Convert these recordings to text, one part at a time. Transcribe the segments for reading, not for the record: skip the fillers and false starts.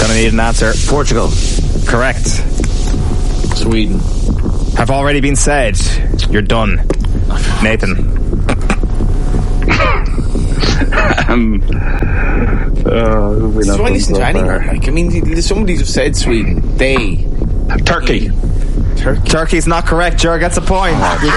Gonna need an answer. Portugal. Correct. Sweden. Have already been said. You're done. Nathan. So I listen to anywhere. Like, I mean, somebody just said Sweden. They. Turkey. Turkey's not correct. Ger gets a point.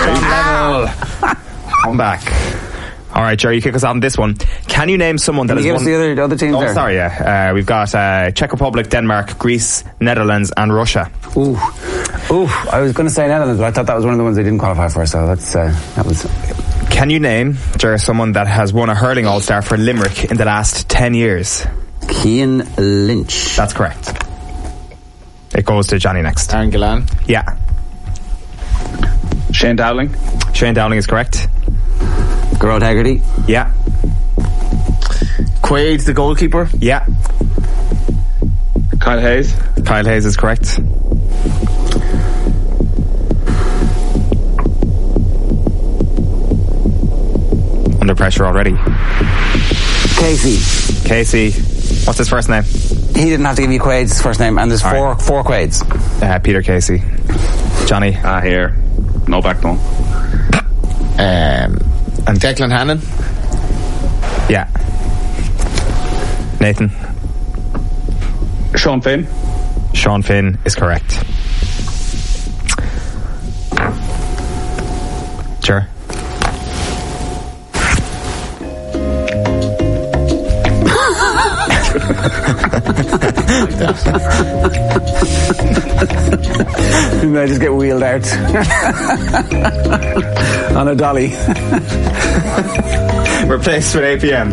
Come back. All right, Ger, you kick us out on this one. Can you name someone that Can you has give won... us the other teams there? Sorry, yeah. We've got Czech Republic, Denmark, Greece, Netherlands, and Russia. Ooh, I was going to say Netherlands, but I thought that was one of the ones they didn't qualify for. So that was. Can you name, Ger, someone that has won a hurling All-Star for Limerick in the last 10 years? Cian Lynch. That's correct. It goes to Johnny next. Aaron Gillan. Yeah. Shane Dowling. Shane Dowling is correct. Gerard Haggerty. Yeah. Quaid, the goalkeeper. Yeah. Kyle Hayes. Kyle Hayes is correct. Under pressure already. Casey. What's his first name? He didn't have to give you Quaid's first name, and there's four Quaids. Peter Casey. Johnny. Here. No backbone. And Declan Hannon. Yeah. Nathan. Sean Finn. Sean Finn is correct. Sure. I just get wheeled out on a dolly. Replaced with APM.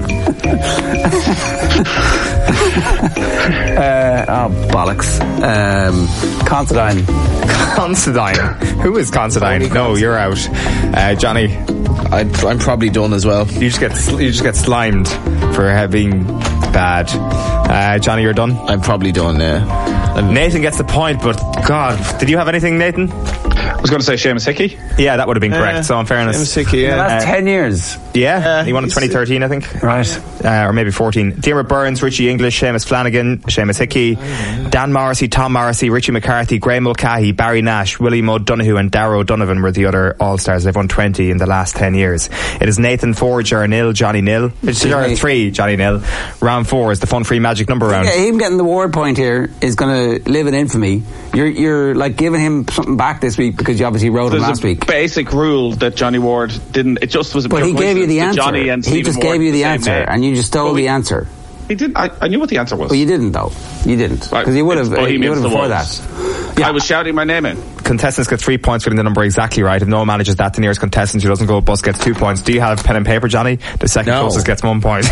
Bollocks. Considine. Who is Considine? No, you're out. Johnny. I'm probably done as well. You just get slimed for being bad. Johnny, you're done? I'm probably done, yeah. Nathan gets the point, but God, did you have anything, Nathan? I was going to say Seamus Hickey. Yeah, that would have been correct. So in fairness, Seamus Hickey, yeah. In the last 10 years. Yeah, he won in 2013, I think. Right. Or maybe 14. Diarmaid Burns, Richie English, Seamus Flanagan, Seamus Hickey, Dan Morrissey, Tom Morrissey, Richie McCarthy, Graham Mulcahy, Barry Nash, William O'Donoghue and Darrow O'Donovan were the other All-Stars. They've won 20 in the last 10 years. It is Nathan 4, Ger nil, Johnny nil. It's 3, Johnny nil. Round 4 is the Fun Free Magic number round. Yeah, him getting the ward point here is going to live in infamy. You're like giving him something back this week because you obviously wrote him last week. Basic rule that Johnny Ward didn't. It just was a. But he gave you the answer. Johnny and he just gave you the answer, and you just stole the answer. He did. I knew what the answer was. Well, you didn't though. You didn't because you would have. You would have before that. Yeah. I was shouting my name in. Contestants get 3 points for getting the number exactly right. If no one manages that, the nearest contestant who doesn't go bus gets 2 points. Do you have pen and paper, Johnny? The second closest gets 1 point.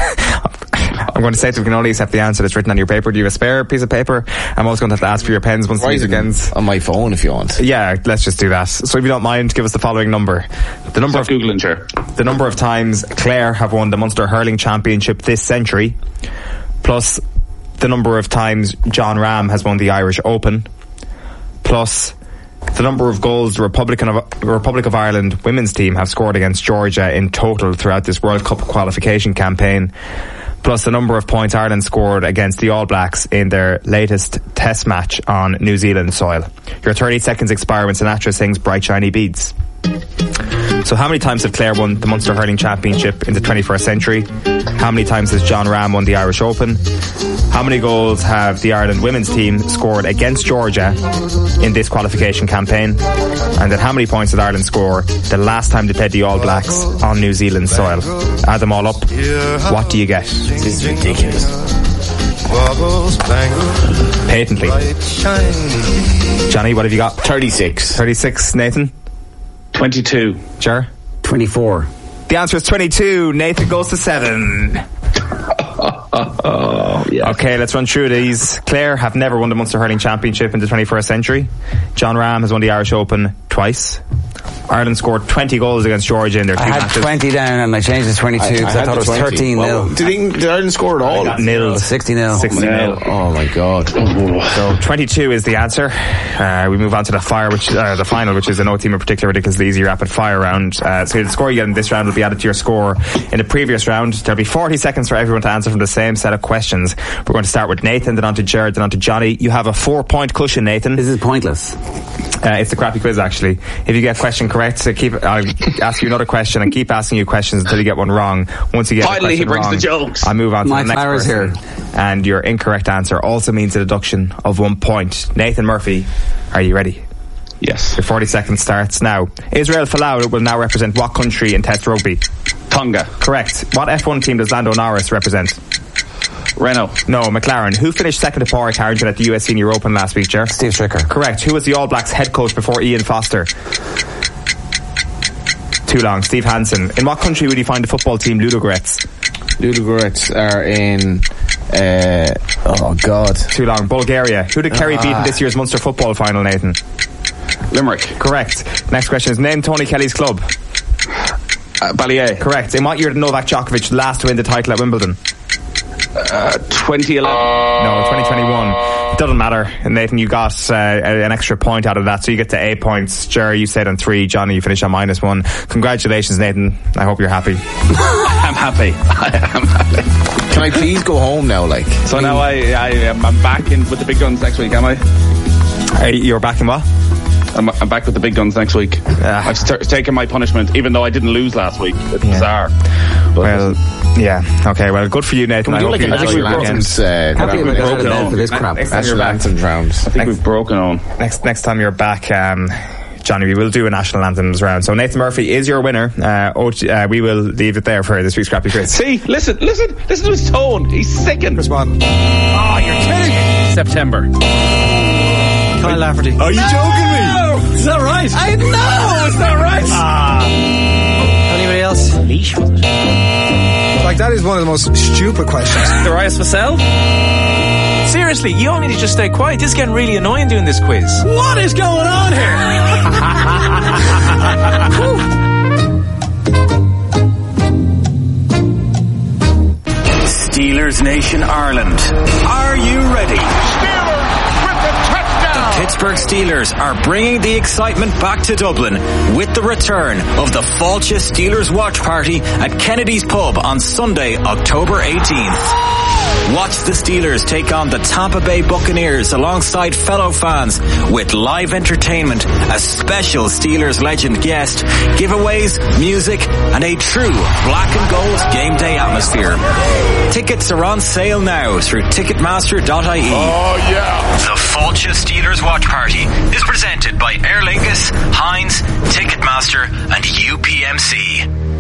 I'm going to say that we can only accept the answer that's written on your paper. Do you have a spare piece of paper? I'm also going to have to ask for your pens once the music ends. On my phone if you want. Yeah, let's just do that. So if you don't mind, give us the following number. The number of Googling, sure. The number of times Clare have won the Munster Hurling Championship this century, plus the number of times John Ram has won the Irish Open, plus the number of goals the Republic of Ireland women's team have scored against Georgia in total throughout this World Cup qualification campaign, plus the number of points Ireland scored against the All Blacks in their latest test match on New Zealand soil. Your 30 seconds expire when Sinatra sings Bright Shiny Beads. So how many times have Clare won the Munster Hurling Championship in the 21st century? How many times has John Ram won the Irish Open? How many goals have the Ireland women's team scored against Georgia in this qualification campaign? And then how many points did Ireland score the last time they played the All Blacks on New Zealand soil? Add them all up. What do you get? This is ridiculous. Patently. Johnny, what have you got? 36. 36, Nathan? 22. Ger? 24. The answer is 22. Nathan goes to 7. Yes. Okay, let's run through these. Clare have never won the Munster Hurling Championship in the 21st century. John Ram has won the Irish Open twice. Ireland scored 20 goals against Georgia in their two I had matches. 20 down and I changed it to 22 because I thought it was 13-0. Well, did Ireland score at all? Nilled. 60-0. 60-0. Oh my God. So 22 is the answer. We move on to the final, which is a no team in particular ridiculously easy rapid fire round. So the score you get in this round will be added to your score in the previous round. There'll be 40 seconds for everyone to answer from the same set of questions. We're going to start with Nathan, then on to Jared, then on to Johnny. You have a 4-point cushion, Nathan. This is pointless. It's a crappy quiz, actually. If you get a question correct, I'll ask you another question and keep asking you questions until you get one wrong. Once you get Finally, he brings wrong, the jokes. I'll move on to Mike the next Flowers person. here. And your incorrect answer also means a deduction of 1 point. Nathan Murphy, are you ready? Yes. Your 40 seconds starts now. Israel Folau will now represent what country in Test Rugby? Tonga. Correct. What F1 team does Lando Norris represent? Renault. No, McLaren. Who finished second to Padraig Harrington at the US Senior Open last week, Ger? Steve Stricker. Correct. Who was the All Blacks head coach before Ian Foster? Too long. Steve Hansen. In what country would you find the football team Ludogorets? Ludogorets are in... oh God. Too long. Bulgaria. Who did Kerry beat in this year's Munster football final, Nathan? Limerick. Correct. Next question is name Tony Kelly's club. Ballier. Correct. In what year did Novak Djokovic last to win the title at Wimbledon? 2011. No, 2021. It doesn't matter. And Nathan, you got an extra point out of that, so you get to 8 points. Jerry, you stayed on 3. Johnny, you finished on -1. Congratulations, Nathan. I hope you're happy. I'm happy. I am happy. Can I please go home now? So now I'm back in with the big guns next week, am I? You're back in what? I'm back with the big guns next week. I've taken my punishment, even though I didn't lose last week. It's bizarre. But well, yeah. Okay, well, good for you, Nathan. Can we do like a national anthems? For this crap. National anthems rounds. I think we've broken on. Next time you're back, Johnny, we will do a national anthems round. So Nathan Murphy is your winner. We will leave it there for this week's Scrappy Quiz. See, listen to his tone. He's sickened. Respond. Oh, you're kidding me. September. Kyle Lafferty. Are you joking me? Is that right? I know, it's not right. Anybody else? Leash, was it? Like, that is one of the most stupid questions. Darius Vassell? Seriously, you all need to just stay quiet. This is getting really annoying doing this quiz. What is going on here? Steelers Nation Ireland. Are you ready? Pittsburgh Steelers are bringing the excitement back to Dublin with the return of the Fáilte Steelers Watch Party at Kennedy's Pub on Sunday, October 18th. Watch the Steelers take on the Tampa Bay Buccaneers alongside fellow fans with live entertainment, a special Steelers legend guest, giveaways, music, and a true black and gold game day atmosphere. Tickets are on sale now through Ticketmaster.ie. Oh, yeah. The Fáilte Steelers Watch Party is presented by Aer Lingus, Heinz, Ticketmaster, and UPMC.